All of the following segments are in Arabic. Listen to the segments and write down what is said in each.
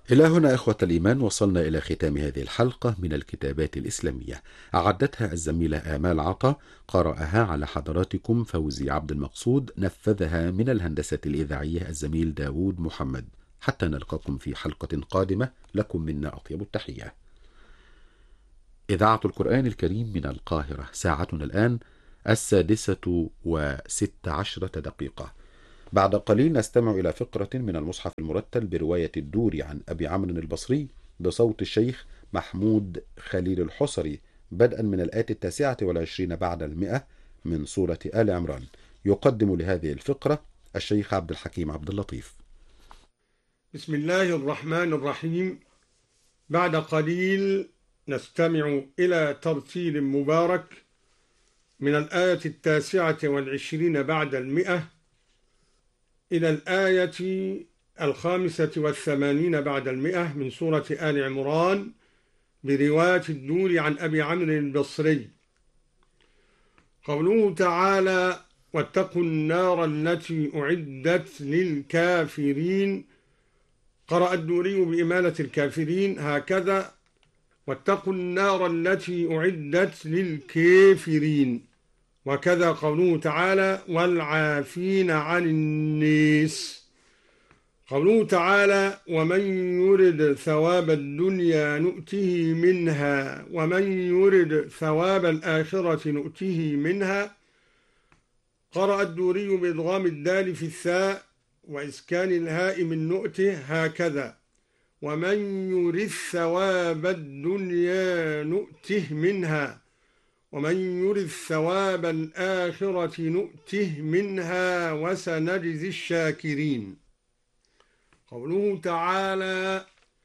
إلى هنا إخوة الإيمان وصلنا إلى ختام هذه الحلقة من الكتابات الإسلامية. أعدتها الزميلة آمال عطا، قرأها على حضراتكم فوزي عبد المقصود، نفذها من الهندسة الإذاعية الزميل داود محمد. حتى نلقاكم في حلقة قادمة، لكم منا أطيب التحية. إذاعة القرآن الكريم من القاهرة، ساعتنا الآن 6:16. بعد قليل نستمع إلى فقرة من المصحف المرتل برواية الدوري عن أبي عمرو البصري بصوت الشيخ محمود خليل الحصري، بدءا من الآية 29 بعد 100 من سورة آل عمران. يقدم لهذه الفقرة الشيخ عبد الحكيم عبد اللطيف. بسم الله الرحمن الرحيم. بعد قليل نستمع إلى ترتيل مبارك من الآية 29 بعد 100 إلى الآية 85 بعد 100 من سورة آل عمران برواية الدوري عن أبي عمرو البصري. قوله تعالى: واتقوا النار التي أعدت للكافرين. قرأ الدوري بإمالة الكافرين هكذا: واتقوا النار التي أعدت للكافرين. وكذا قوله تعالى: والعافين عن الناس. قوله تعالى: ومن يرد ثواب الدنيا نؤته منها ومن يرد ثواب الآخرة نؤته منها. قرأ الدوري بإدغام الدال في الثاء وإسكان الهاء من نؤته هكذا: ومن يرد ثواب الدنيا نؤته منها ومن يرد ثواب الآخرة نؤته منها وسنجزي الشاكرين. قوله تعالى: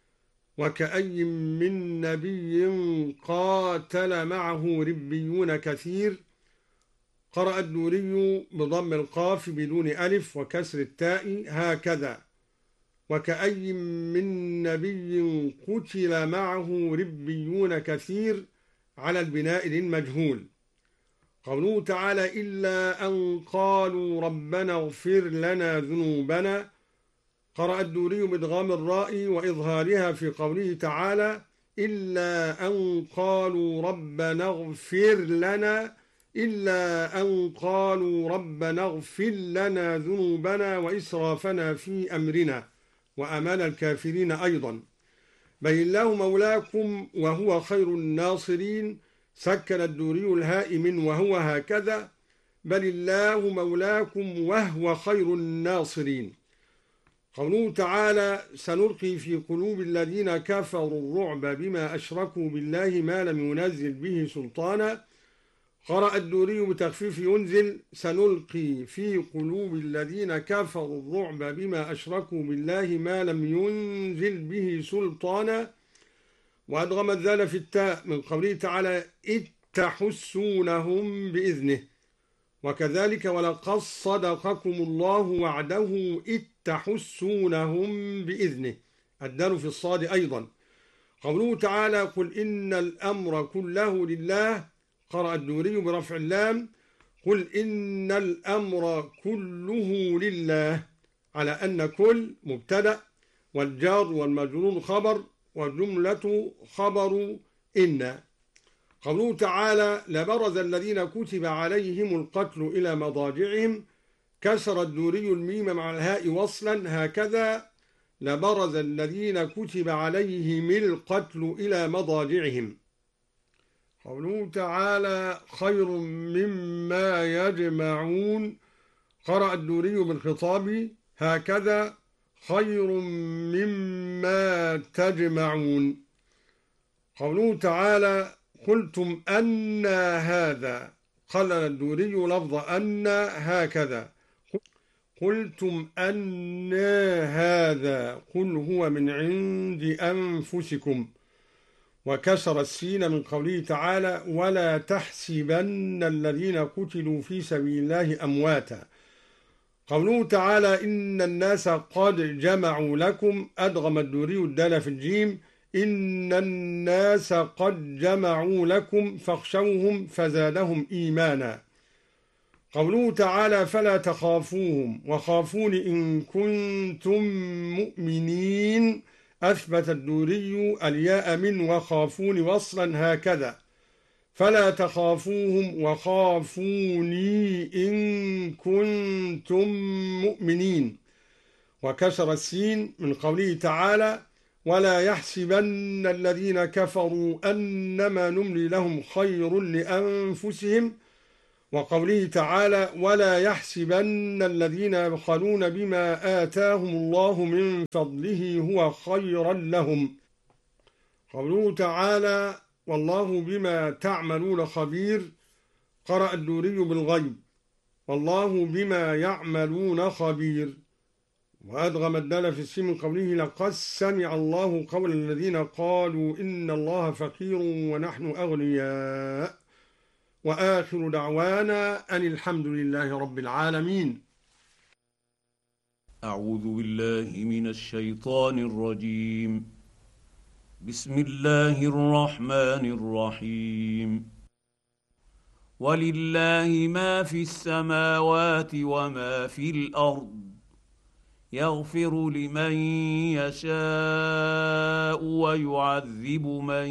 وكأي من نبي قاتل معه ربيون كثير. قرأ الدوري بضم القاف بدون ألف وكسر التاء هكذا: وكأي من نبي قتل معه ربيون كثير على البناء للمجهول. قوله تعالى: إلا أن قالوا ربنا اغفر لنا ذنوبنا. قرأ الدوري بإدغام الراء وإظهارها في قوله تعالى: إلا أن قالوا ربنا اغفر لنا، إلا أن قالوا ربنا اغفر لنا ذنوبنا وإسرافنا في أمرنا وأمان الكافرين أيضا. بل الله مولاكم وهو خير الناصرين. سكن الدوري الهاء من وهو هكذا: بل الله مولاكم وهو خير الناصرين. قوله تعالى: سنلقي في قلوب الذين كفروا الرعب بما أشركوا بالله ما لم ينزل به سلطانا. قرأ الدوري بتخفيف ينزل: سنلقي في قلوب الذين كفروا الرعب بما أشركوا بالله ما لم ينزل به سلطانا. وأدغم الذال في التاء من قوله تعالى: إذ تحسونهم بإذنه. وكذلك ولقد صدقكم الله وعده إذ تحسونهم بإذنه، الدال في الصاد أيضا. قوله تعالى: قل إن الأمر كله لله. قرأ الدوري برفع اللام: قل إن الأمر كله لله، على أن كل مبتدأ والجار والمجرور خبر والجملة خبر إن. قوله تعالى: لبرز الذين كتب عليهم القتل إلى مضاجعهم. كسر الدوري الميم مع الهاء وصلا هكذا: لبرز الذين كتب عليهم القتل إلى مضاجعهم. قوله تعالى: خير مما يجمعون. قرأ الدوري بالخطاب هكذا: خير مما تجمعون. قوله تعالى: قلتم أن هذا. قلل الدوري لفظ أن هكذا: قلتم أن هذا قل هو من عند أنفسكم. وكسر السين من قوله تعالى: ولا تحسبن الذين قتلوا في سبيل الله أمواتا. قوله تعالى: إن الناس قد جمعوا لكم. أدغم الدوري الدال في الجيم: إن الناس قد جمعوا لكم فاخشوهم فزادهم إيمانا. قوله تعالى: فلا تخافوهم وخافون إن كنتم مؤمنين. أثبت الدوري الياء من وخافون وصلا هكذا: فلا تخافوهم وخافوني إن كنتم مؤمنين. وكسر السين من قوله تعالى: ولا يحسبن الذين كفروا أنما نملي لهم خير لأنفسهم. وقوله تعالى: ولا يحسبن الذين يبخلون بما آتاهم الله من فضله هو خيرا لهم. قوله تعالى: والله بما تعملون خبير، قرأ الدوري بالغيب: والله بما يعملون خبير. وأدغم الدال في السين من قوله: لقد سمع الله قول الذين قالوا إن الله فقير ونحن أغنياء. وآخر دعوانا أن الحمد لله رب العالمين. أعوذ بالله من الشيطان الرجيم. بسم الله الرحمن الرحيم. ولله ما في السماوات وما في الأرض، يغفر لمن يشاء ويعذب من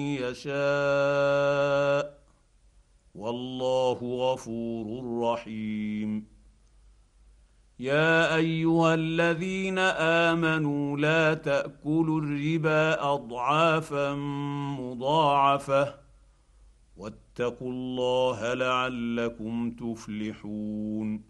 يشاء، والله غفور رحيم. يا ايها الذين امنوا لا تاكلوا الربا اضعافا مضاعفه، واتقوا الله لعلكم تفلحون.